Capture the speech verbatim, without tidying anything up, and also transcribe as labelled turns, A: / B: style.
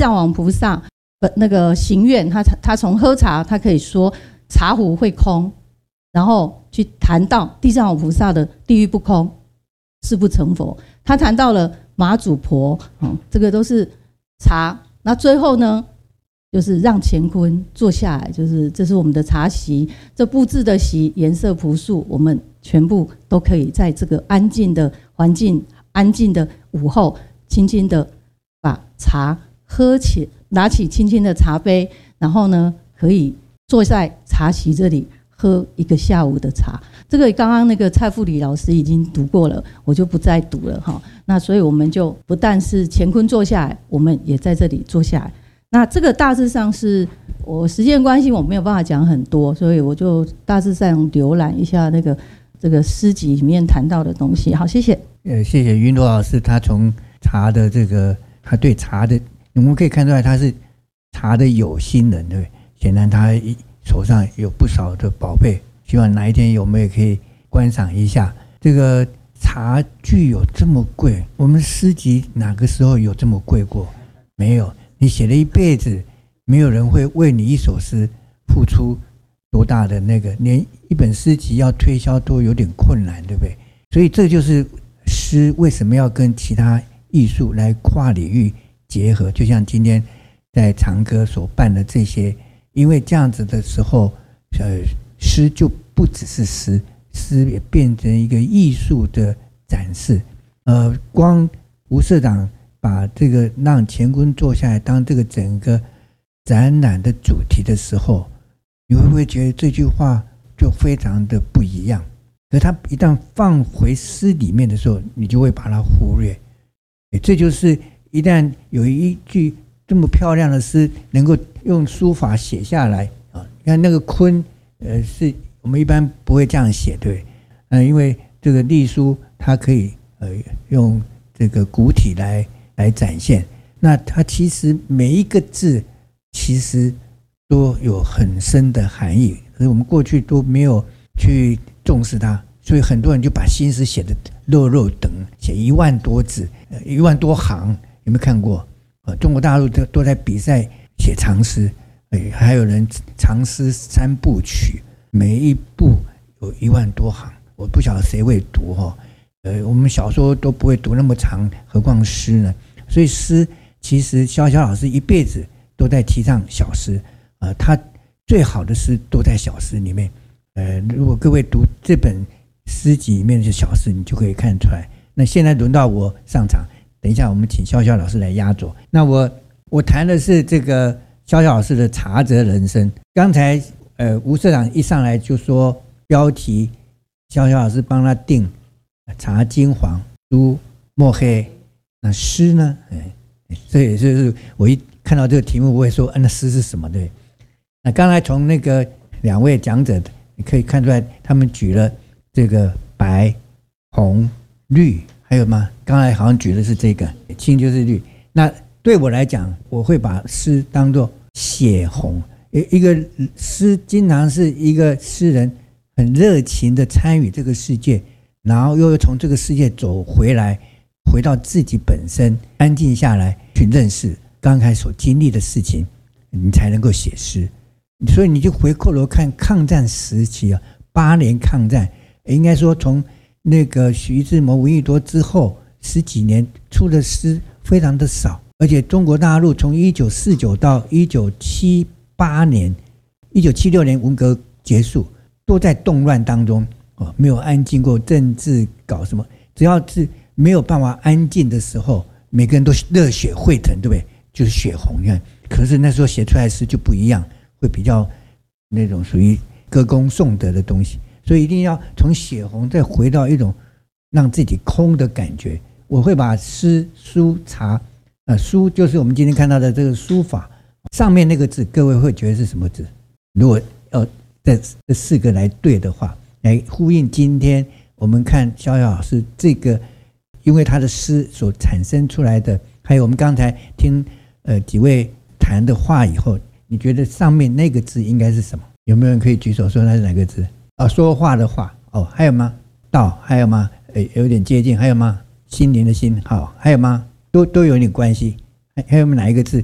A: 藏王菩萨那个行愿，他他从喝茶，他可以说茶壶会空，然后去谈到地藏王菩萨的地狱不空，誓不成佛。他谈到了马祖婆，嗯，这个都是茶。那最后呢，就是让乾坤坐下来，就是这是我们的茶席，这布置的席颜色朴素，我们全部都可以在这个安静的环境、安静的午后，轻轻的把茶喝起，拿起轻轻的茶杯，然后呢，可以坐在茶席这里喝一个下午的茶。这个刚刚那个蔡富里老师已经读过了，我就不再读了哈。那所以我们就不但是乾坤坐下来，我们也在这里坐下来。那这个大致上是我时间关系，我没有办法讲很多，所以我就大致上浏览一下那个这个诗集里面谈到的东西。好，谢谢。
B: 呃，谢谢云朵老师，他从茶的这个，他对茶的，我们可以看出来他是茶的有心人，对不对？显然他手上有不少的宝贝，希望哪一天我们也可以观赏一下。这个茶具有这么贵，我们诗集哪个时候有这么贵过？没有。你写了一辈子，没有人会为你一首诗付出多大的那个，连一本诗集要推销都有点困难，对不对？所以这就是诗为什么要跟其他艺术来跨领域结合，就像今天在长歌所办的这些，因为这样子的时候，呃，诗就不只是诗，诗也变成一个艺术的展示。呃，光吴社长把这个让乾坤坐下来当这个整个展览的主题的时候，你会不会觉得这句话就非常的不一样？可它一旦放回诗里面的时候，你就会把它忽略。这就是一旦有一句这么漂亮的诗能够用书法写下来啊，你看那个坤，呃，是我们一般不会这样写，对不对？呃，因为这个隶书它可以呃用这个古体来。来展现，那它其实每一个字其实都有很深的含义，可是我们过去都没有去重视它，所以很多人就把新诗写的肉肉等，写一万多字，一万多行，有没有看过？呃，中国大陆都都在比赛写长诗，还有人长诗三部曲，每一部有一万多行，我不晓得谁会读哈。呃，我们小说都不会读那么长，何况诗呢？所以诗其实萧萧老师一辈子都在提倡小诗，呃，他最好的诗都在小诗里面。呃，如果各位读这本诗集里面的小诗，你就可以看出来。那现在轮到我上场，等一下我们请萧萧老师来压轴。那我我谈的是这个萧萧老师的茶则人生。刚才呃吴社长一上来就说标题，萧萧老师帮他定。茶金黄，书墨黑，那诗呢？哎，这也就是我一看到这个题目，我会说，嗯，那诗是什么？对。那刚才从那个两位讲者，你可以看出来，他们举了这个白、红、绿，还有吗？刚才好像举的是这个青就是绿。那对我来讲，我会把诗当作血红。一个诗经常是一个诗人很热情的参与这个世界。然后又从这个世界走回来，回到自己本身，安静下来去认识刚才所经历的事情，你才能够写诗。所以你就回过头看抗战时期啊，八年抗战，应该说从那个徐志摩、闻一多之后十几年出的诗非常的少，而且中国大陆从一九四九到一九七八年、一九七六年文革结束，都在动乱当中。哦，没有安静过，政治搞什么？只要是没有办法安静的时候，每个人都热血沸腾，对不对？就是血红，你看。可是那时候写出来的诗就不一样，会比较那种属于歌功颂德的东西。所以一定要从血红再回到一种让自己空的感觉。我会把诗、书、茶，呃，书就是我们今天看到的这个书法上面那个字，各位会觉得是什么字？如果要这这四个来对的话。来呼应今天我们看萧萧老师这个，因为他的诗所产生出来的，还有我们刚才听呃几位谈的话以后，你觉得上面那个字应该是什么？有没有人可以举手说那是哪个字？啊，说话的话哦，还有吗？道还有吗？诶，有点接近，还有吗？心灵的心，好，还有吗？都都有点关系，还还有没有哪一个字？